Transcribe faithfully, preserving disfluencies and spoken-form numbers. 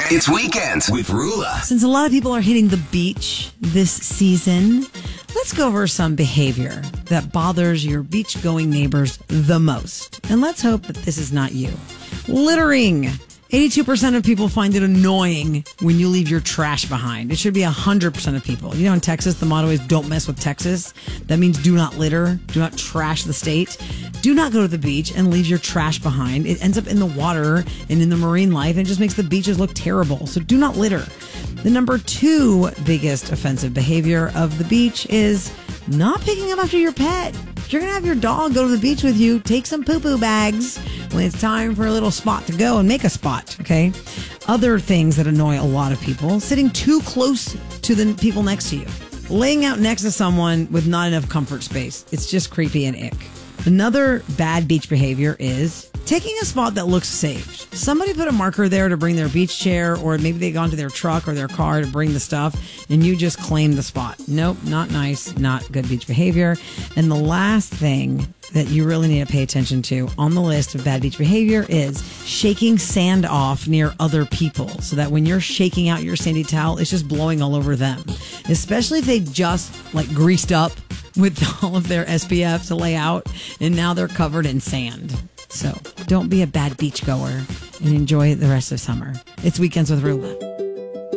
It's Weekends with Rula. Since a lot of people are hitting the beach this season, let's go over some behavior that bothers your beach-going neighbors the most. And let's hope that this is not you. Littering. eighty-two percent of people find it annoying when you leave your trash behind. It should be one hundred percent of people. You know, in Texas, the motto is don't mess with Texas. That means do not litter. Do not trash the state. Do not go to the beach and leave your trash behind. It ends up in the water and in the marine life and it just makes the beaches look terrible. So do not litter. The number two biggest offensive behavior of the beach is not picking up after your pet. If you're going to have your dog go to the beach with you, take some poo-poo bags when it's time for a little spot to go and make a spot, okay? Other things that annoy a lot of people, sitting too close to the people next to you. Laying out next to someone with not enough comfort space. It's just creepy and ick. Another bad beach behavior is taking a spot that looks safe. Somebody put a marker there to bring their beach chair, or maybe they got into their truck or their car to bring the stuff, and you just claim the spot. Nope, not nice, not good beach behavior. And the last thing that you really need to pay attention to on the list of bad beach behavior is shaking sand off near other people, so that when you're shaking out your sandy towel, it's just blowing all over them. Especially if they just like greased up with all of their S P F to lay out, and now they're covered in sand. So don't be a bad beach goer and enjoy the rest of summer. It's Weekends with Rula.